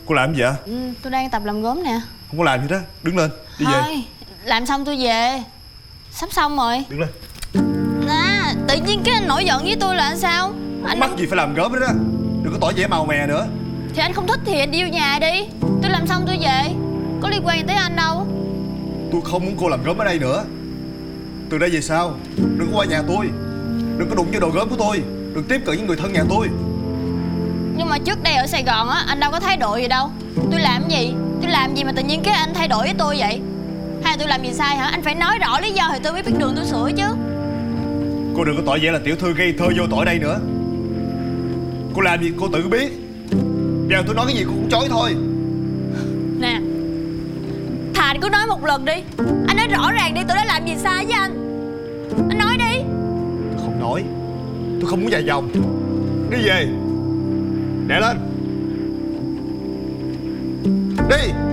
Cô làm gì vậy? Tôi đang tập làm gốm nè. Không có làm gì đó. Đứng lên, đi về. Thôi, làm xong tôi về. Sắp xong rồi. Đứng lên. Nè, tự nhiên cái anh nổi giận với tôi là sao? Anh Mắc gì phải làm gớm hết đó. Đừng có tỏ vẻ màu mè nữa. Thì anh không thích thì anh đi vô nhà đi. Tôi làm xong tôi về. Có liên quan gì tới anh đâu. Tôi không muốn cô làm gớm ở đây nữa. Từ đây về sau đừng có qua nhà tôi. Đừng có đụng vô đồ gớm của tôi. Đừng tiếp cận với người thân nhà tôi. Nhưng mà trước đây ở Sài Gòn á, anh đâu có thái độ gì đâu. Tôi làm gì? Tôi làm gì mà tự nhiên cái anh thay đổi với tôi vậy? Hay là tôi làm gì sai hả? Anh phải nói rõ lý do thì tôi mới biết đường tôi sửa chứ. Cô đừng có tỏ vẻ là tiểu thư ngây thơ vô tội đây nữa. Cô làm gì cô tự biết. Giờ tôi nói cái gì cô cũng chối thôi. Nè, thà anh cứ nói một lần đi. Anh nói rõ ràng đi, tôi đã làm gì sai với anh. Anh nói đi. Tôi không nói. Tôi không muốn dài dòng. Đi về. Đè lên. Đi.